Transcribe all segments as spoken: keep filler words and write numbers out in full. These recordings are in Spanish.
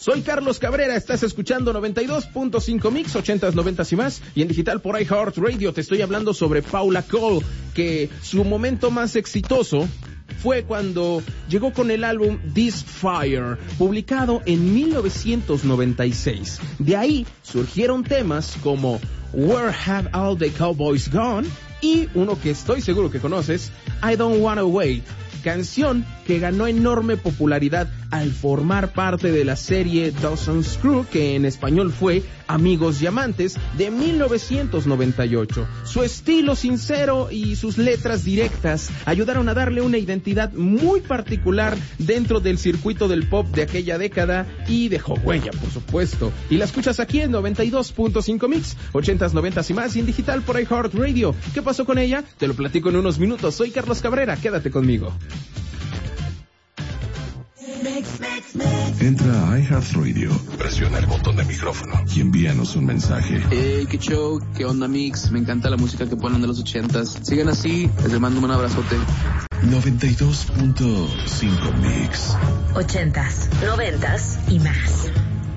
Soy Carlos Cabrera, estás escuchando noventa y dos punto cinco Mix, ochentas, noventas y más, y en digital por iHeartRadio. Te estoy hablando sobre Paula Cole, que su momento más exitoso fue cuando llegó con el álbum This Fire, publicado en mil novecientos noventa y seis. De ahí surgieron temas como Where Have All the Cowboys Gone y uno que estoy seguro que conoces, I Don't Wanna Wait, canción que ganó enorme popularidad al formar parte de la serie Dawson's Creek, que en español fue Amigos y Amantes, de mil novecientos noventa y ocho. Su estilo sincero y sus letras directas ayudaron a darle una identidad muy particular dentro del circuito del pop de aquella década y dejó huella, por supuesto. Y la escuchas aquí en noventa y dos punto cinco Mix, ochentas, noventas y más, y en digital por iHeartRadio. ¿Qué pasó con ella? Te lo platico en unos minutos. Soy Carlos Cabrera, quédate conmigo. Entra a iHeartRadio, presiona el botón de micrófono y envíanos un mensaje. Hey, qué show, qué onda Mix, me encanta la música que ponen de los ochentas. Sigan así, les mando un abrazote. noventa y dos punto cinco Mix. Ochentas, noventas y más.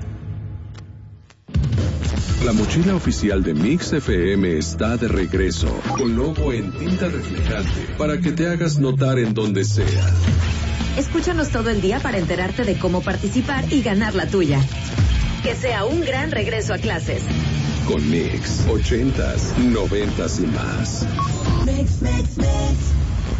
La mochila oficial de Mix F M está de regreso, con logo en tinta reflejante, para que te hagas notar en donde sea. Escúchanos todo el día para enterarte de cómo participar y ganar la tuya. Que sea un gran regreso a clases. Con Mix, ochentas, noventas y más. Mix, mix, mix.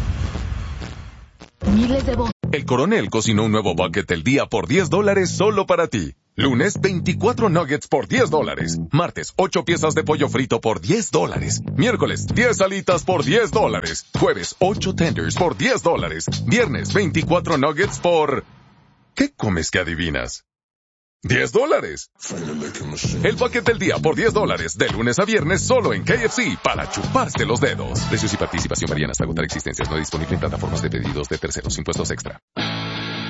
Miles de votos. El Coronel cocinó un nuevo bucket del día por diez dólares solo para ti. Lunes, veinticuatro nuggets por diez dólares. Martes, ocho piezas de pollo frito por diez dólares. Miércoles, diez alitas por diez dólares. Jueves, ocho tenders por diez dólares. Viernes, veinticuatro nuggets por... ¿Qué comes que adivinas? diez dólares. El bucket del día por diez dólares, de lunes a viernes solo en K F C, para chuparse los dedos. Precios y participación varían hasta agotar existencias. No disponible en plataformas de pedidos de terceros. Impuestos extra.